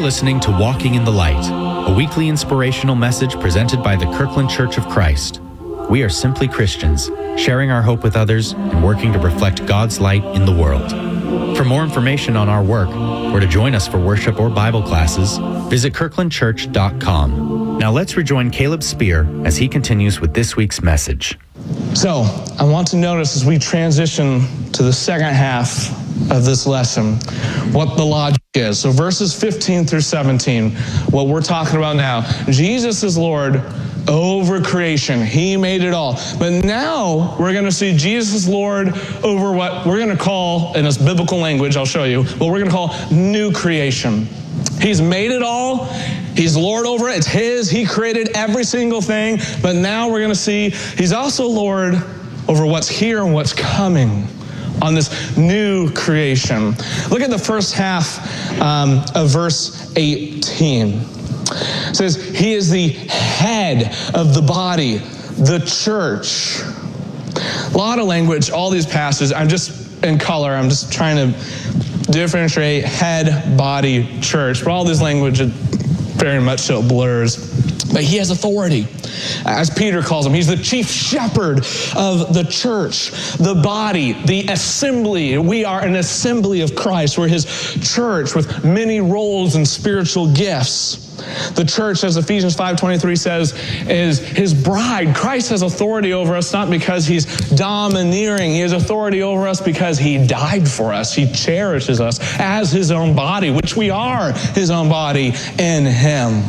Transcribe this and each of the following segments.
listening to Walking in the Light, a weekly inspirational message presented by the Kirkland Church of Christ. We are simply Christians, sharing our hope with others and working to reflect God's light in the world. For more information on our work, or to join us for worship or Bible classes, visit kirklandchurch.com. Now let's rejoin Caleb Spear as he continues with this week's message. So, I want to notice as we transition to the second half of this lesson, what the logic is. So verses 15 through 17, what we're talking about now. Jesus is Lord over creation. He made it all. But now we're going to see Jesus is Lord over what we're going to call, in this biblical language, I'll show you, what we're going to call new creation. He's made it all. He's Lord over it. It's His. He created every single thing. But now we're going to see He's also Lord over what's here and what's coming on this new creation. Look at the first half of verse 18. It says, He is the head of the body, the church. A lot of language, all these passages, I'm just in color, I'm just trying to differentiate head, body, church. But all this language, very much so blurs. But He has authority. As Peter calls Him, He's the chief shepherd of the church, the body, the assembly. We are an assembly of Christ. We're His church with many roles and spiritual gifts. The church, as Ephesians 5:23 says, is His bride. Christ has authority over us not because He's domineering. He has authority over us because He died for us. He cherishes us as His own body, which we are His own body in Him.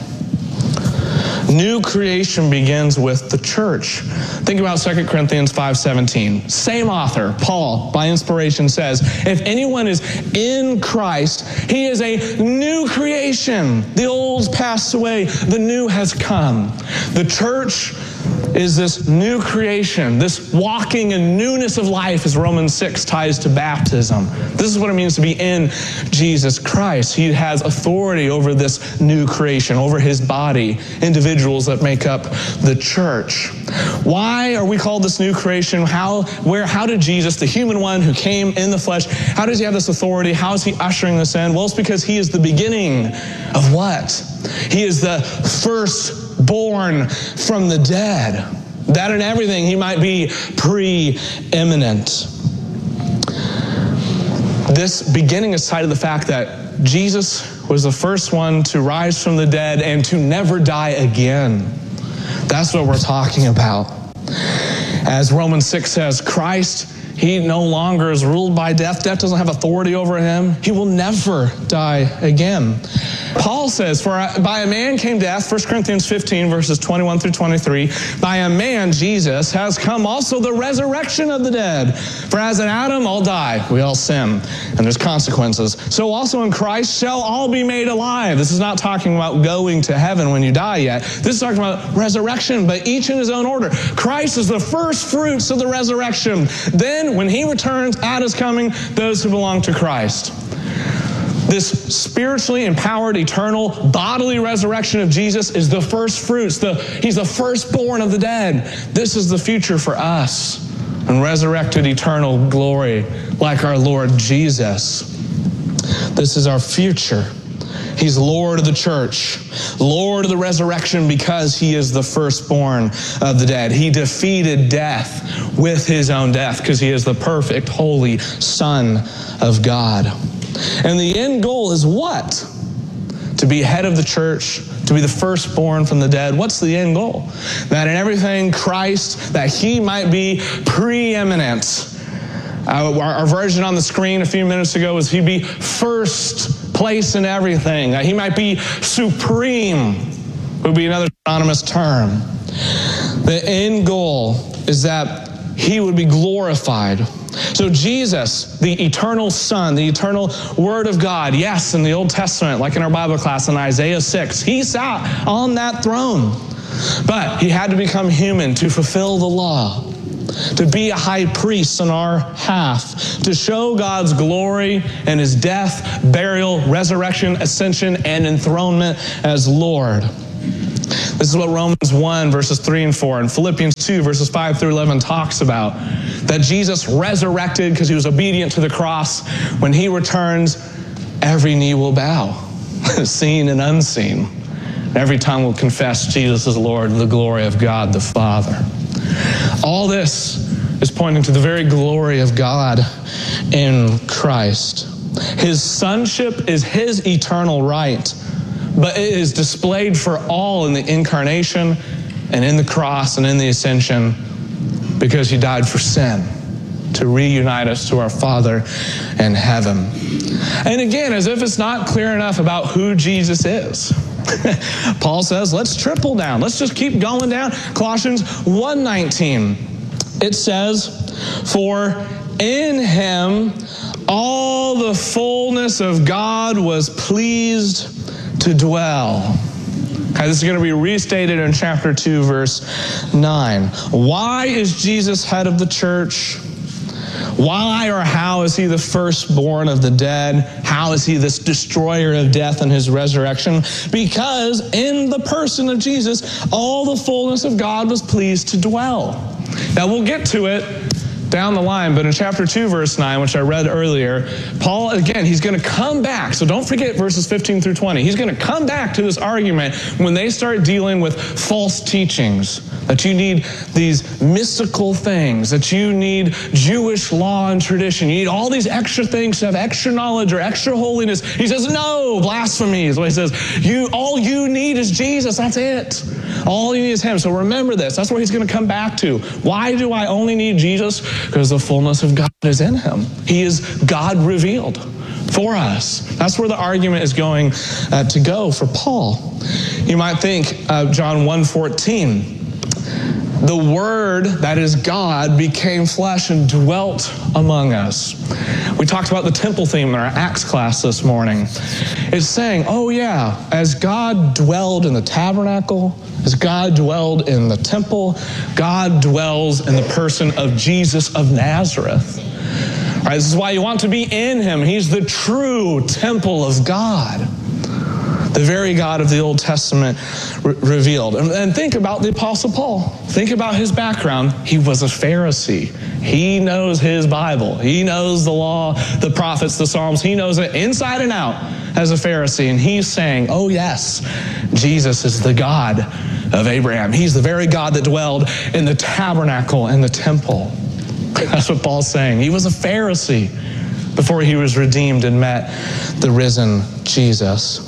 New creation begins with the church. Think about 2 Corinthians 5:17. Same author, Paul, by inspiration says, if anyone is in Christ, he is a new creation. The old's passed away, the new has come. The church is this new creation, this walking in newness of life, as Romans 6 ties to baptism. This is what it means to be in Jesus Christ. He has authority over this new creation, over His body, individuals that make up the church. Why are we called this new creation? How did Jesus, the human one who came in the flesh, how does He have this authority? How is He ushering this in? Well, it's because He is the beginning of what? He is the firstborn from the dead. That in everything He might be preeminent. This beginning is tied to the fact that Jesus was the first one to rise from the dead and to never die again. That's what we're talking about. As Romans 6 says, Christ, He no longer is ruled by death. Death doesn't have authority over Him. He will never die again. Paul says, for by a man came death, 1 Corinthians 15, verses 21 through 23. By a man, Jesus, has come also the resurrection of the dead. For as in Adam all die, we all sin, and there's consequences. So also in Christ shall all be made alive. This is not talking about going to heaven when you die yet. This is talking about resurrection, but each in his own order. Christ is the first fruits of the resurrection. Then when He returns at His coming, those who belong to Christ. This spiritually empowered, eternal, bodily resurrection of Jesus is the first fruits. He's the firstborn of the dead. This is the future for us. And resurrected eternal glory like our Lord Jesus. This is our future. He's Lord of the church, Lord of the resurrection because He is the firstborn of the dead. He defeated death with His own death because He is the perfect, holy Son of God. And the end goal is what? To be head of the church, to be the firstborn from the dead. What's the end goal? That in everything Christ, that He might be preeminent. Our version on the screen a few minutes ago was He be first place in everything. That He might be supreme, would be another synonymous term. The end goal is that He would be glorified. So Jesus, the eternal Son, the eternal Word of God, yes, in the Old Testament, like in our Bible class in Isaiah 6, He sat on that throne. But He had to become human to fulfill the law, to be a high priest on our behalf, to show God's glory and His death, burial, resurrection, ascension, and enthronement as Lord. This is what Romans 1, verses 3 and 4, and Philippians 2, verses 5 through 11 talks about. That Jesus resurrected because He was obedient to the cross. When He returns, every knee will bow. seen and unseen. And every tongue will confess Jesus is Lord to the glory of God the Father. All this is pointing to the very glory of God in Christ. His sonship is his eternal right, but it is displayed for all in the incarnation and in the cross and in the ascension, because he died for sin to reunite us to our Father in heaven. And again, as if it's not clear enough about who Jesus is, Paul says, let's triple down. Let's just keep going down. Colossians 1:19. It says, for in him all the fullness of God was pleased to dwell. Okay, this is going to be restated in chapter 2, verse 9. Why is Jesus head of the church? Why or how is he the firstborn of the dead? How is he this destroyer of death in his resurrection? Because in the person of Jesus, all the fullness of God was pleased to dwell. Now we'll get to it down the line, but in chapter 2, verse 9, which I read earlier, Paul, again, he's going to come back. So don't forget verses 15 through 20. He's going to come back to this argument when they start dealing with false teachings, that you need these mystical things, that you need Jewish law and tradition. You need all these extra things to have extra knowledge or extra holiness. He says, no, blasphemy is what he says. All you need is Jesus. That's it. All you need is him. So remember this. That's where he's going to come back to. Why do I only need Jesus? Because the fullness of God is in him. He is God revealed for us. That's where the argument is going to go for Paul. You might think John 1:14. The Word, that is God, became flesh and dwelt among us. We talked about the temple theme in our Acts class this morning. It's saying, oh yeah, as God dwelled in the tabernacle, as God dwelled in the temple, God dwells in the person of Jesus of Nazareth. All right, this is why you want to be in him. He's the true temple of God, the very God of the Old Testament revealed. And think about the Apostle Paul. Think about his background. He was a Pharisee. He knows his Bible. He knows the law, the prophets, the Psalms. He knows it inside and out as a Pharisee. And he's saying, oh yes, Jesus is the God of Abraham. He's the very God that dwelled in the tabernacle and the temple. That's what Paul's saying. He was a Pharisee before he was redeemed and met the risen Jesus.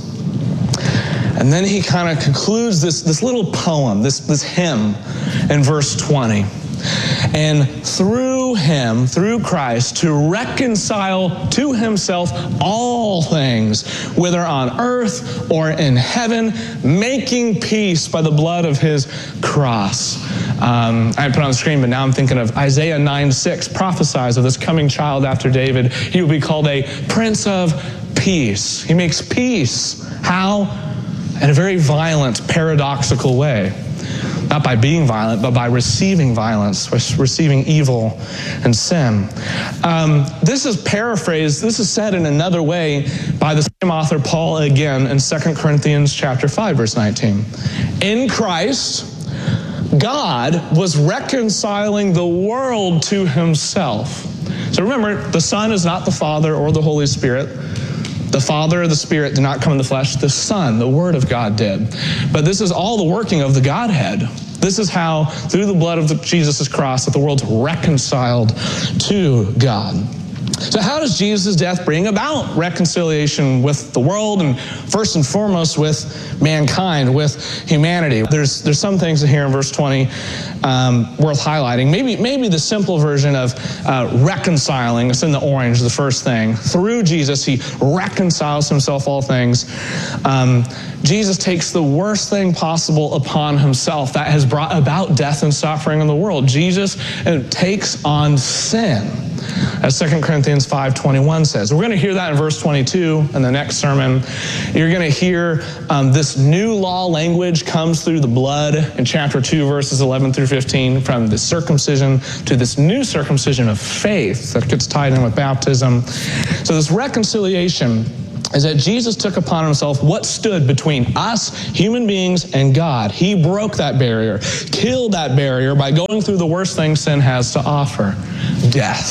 And then he kind of concludes this little poem, this hymn in verse 20. And through him, through Christ, to reconcile to himself all things, whether on earth or in heaven, making peace by the blood of his cross. I put it on the screen, but now I'm thinking of Isaiah 9:6 prophesies of this coming child after David. He will be called a Prince of Peace. He makes peace. How? In a very violent, paradoxical way. Not by being violent, but by receiving violence, receiving evil and sin. This is paraphrased, this is said in another way by the same author, Paul, again, in 2 Corinthians chapter 5, verse 19. In Christ, God was reconciling the world to himself. So remember, the Son is not the Father or the Holy Spirit. The Father or the Spirit did not come in the flesh. The Son, the Word of God, did. But this is all the working of the Godhead. This is how, through the blood of Jesus' cross, that the world's reconciled to God. So how does Jesus' death bring about reconciliation with the world and first and foremost with mankind, with humanity? There's some things in here in verse 20 worth highlighting. Maybe the simple version of reconciling. It's in the orange, the first thing. Through Jesus, he reconciles himself all things. Jesus takes the worst thing possible upon himself that has brought about death and suffering in the world. Jesus takes on sin, as 2 Corinthians 5:21 says. We're going to hear that in verse 22 in the next sermon. You're going to hear this new law language comes through the blood in chapter 2, verses 11 through 15, from the circumcision to this new circumcision of faith that gets tied in with baptism. So this reconciliation is that Jesus took upon himself what stood between us, human beings, and God. He broke that barrier, killed that barrier by going through the worst thing sin has to offer, death.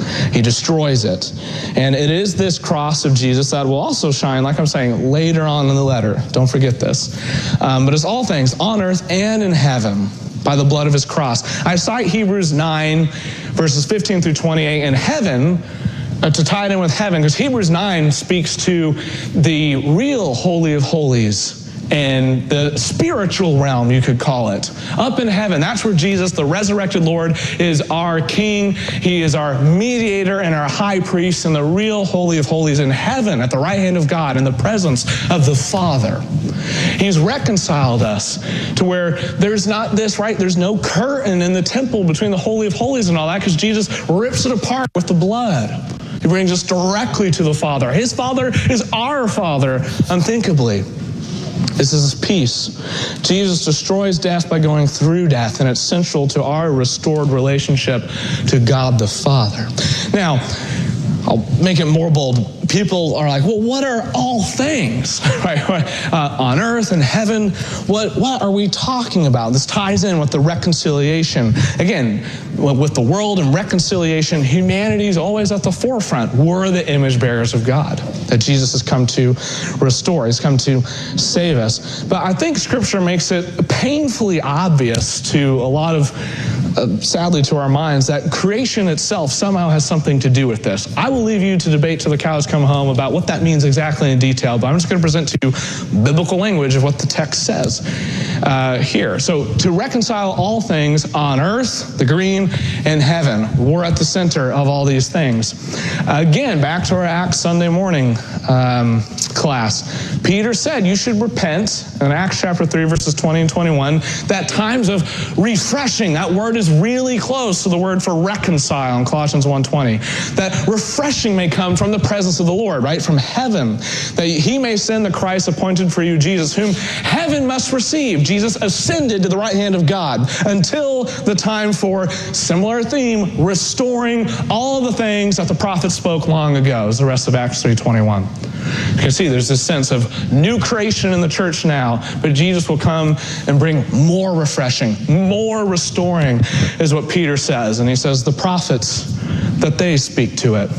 He destroys it. And it is this cross of Jesus that will also shine, like I'm saying, later on in the letter. Don't forget this. But it's all things on earth and in heaven by the blood of his cross. I cite Hebrews 9, verses 15 through 28, in heaven, to tie it in with heaven, because Hebrews 9 speaks to the real Holy of Holies and the spiritual realm, you could call it. Up in heaven, that's where Jesus, the resurrected Lord, is our King. He is our mediator and our high priest in the real Holy of Holies in heaven, at the right hand of God, in the presence of the Father. He's reconciled us to where there's not this, right? There's no curtain in the temple between the Holy of Holies and all that, because Jesus rips it apart with the blood. He brings us directly to the Father. His Father is our Father, unthinkably. This is his peace. Jesus destroys death by going through death, and it's central to our restored relationship to God the Father. Now, I'll make it more bold. People are like, well, what are all things? Right? On earth and heaven, what are we talking about? This ties in with the reconciliation. Again, with the world and reconciliation, humanity is always at the forefront. We're the image bearers of God that Jesus has come to restore. He's come to save us. But I think Scripture makes it painfully obvious to a lot of, sadly to our minds, that creation itself somehow has something to do with this. I will leave you to debate till the cows come home about what that means exactly in detail, but I'm just going to present to you biblical language of what the text says here. So to reconcile all things on earth, the green, and heaven, we're at the center of all these things. Again, back to our Acts Sunday morning class. Peter said you should repent in Acts chapter 3, verses 20 and 21, that times of refreshing, that word is really close to the word for reconcile in Colossians 1:20, that refreshing may come from the presence of the Lord, right, from heaven, that he may send the Christ appointed for you, Jesus, whom heaven must receive. Jesus ascended to the right hand of God until the time for, similar theme, restoring all the things that the prophets spoke long ago, is the rest of Acts 3:21. You can see there's this sense of new creation in the church now, but Jesus will come and bring more refreshing, more restoring, is what Peter says. And he says the prophets, that they speak to it.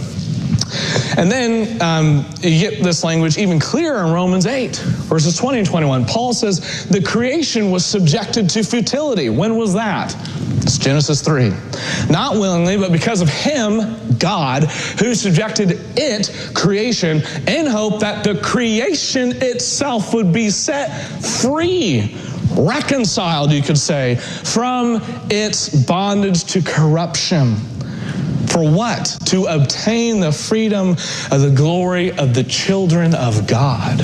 And then you get this language even clearer in Romans 8, verses 20 and 21. Paul says the creation was subjected to futility. When was that? It's Genesis 3. Not willingly, but because of him, God, who subjected it, creation, in hope that the creation itself would be set free, reconciled, you could say, from its bondage to corruption. For what? To obtain the freedom of the glory of the children of God.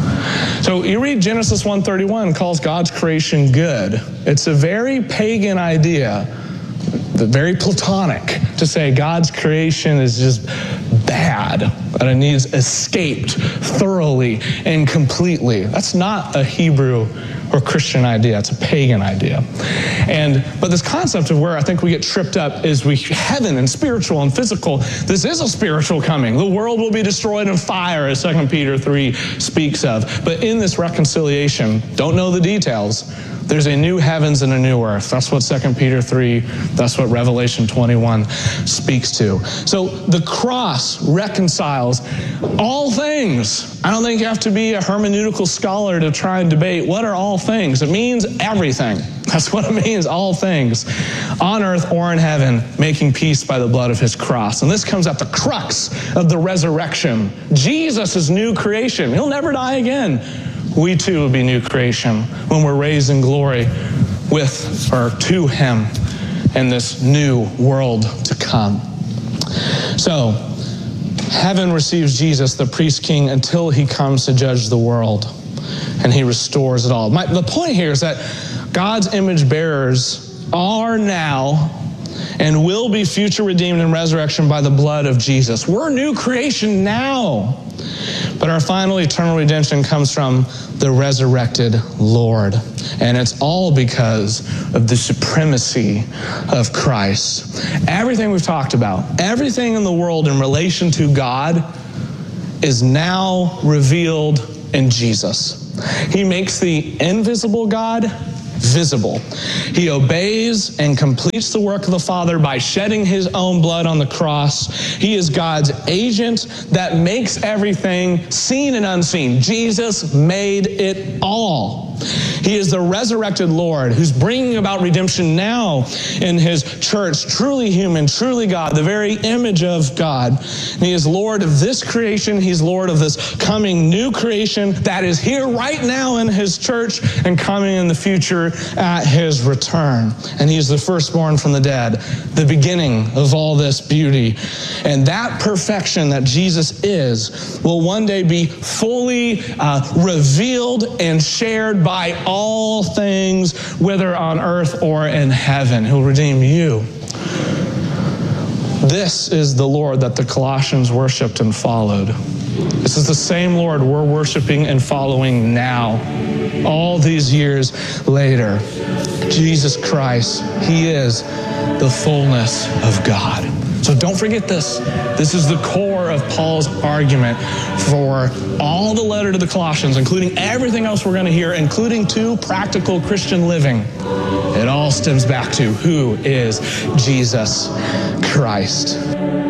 So you read Genesis 1:31, calls God's creation good. It's a very pagan idea, very Platonic, to say God's creation is just bad, that it needs escaped thoroughly and completely. That's not a Hebrew or Christian idea. It's a pagan idea. But this concept of where I think we get tripped up is heaven and spiritual and physical. This is a spiritual coming. The world will be destroyed in fire, as 2 Peter 3 speaks of. But in this reconciliation, don't know the details, there's a new heavens and a new earth. That's what 2 Peter 3, that's what Revelation 21 speaks to. So the cross reconciles all things. I don't think you have to be a hermeneutical scholar to try and debate what are all things. It means everything. That's what it means, all things, on earth or in heaven, making peace by the blood of his cross. And this comes at the crux of the resurrection. Jesus is new creation. He'll never die again. We too will be new creation when we're raised in glory with or to him in this new world to come. So, heaven receives Jesus, the priest king, until he comes to judge the world and he restores it all. The point here is that God's image bearers are now and will be future redeemed in resurrection by the blood of Jesus. We're new creation now. But our final eternal redemption comes from the resurrected Lord. And it's all because of the supremacy of Christ. Everything we've talked about, everything in the world in relation to God is now revealed in Jesus. He makes the invisible God visible. He obeys and completes the work of the Father by shedding his own blood on the cross. He is God's agent that makes everything seen and unseen. Jesus made it all. He is the resurrected Lord who's bringing about redemption now in his church, truly human, truly God, the very image of God. And he is Lord of this creation. He's Lord of this coming new creation that is here right now in his church and coming in the future at his return. And he is the firstborn from the dead, the beginning of all this beauty. And that perfection that Jesus is will one day be fully revealed and shared by all things, whether on earth or in heaven. He'll redeem you. This is the Lord that the Colossians worshiped and followed. This is the same Lord we're worshiping and following now, all these years later. Jesus Christ, he is the fullness of God. So don't forget this. This is the core of Paul's argument for all the letter to the Colossians, including everything else we're going to hear, including to practical Christian living. It all stems back to who is Jesus Christ.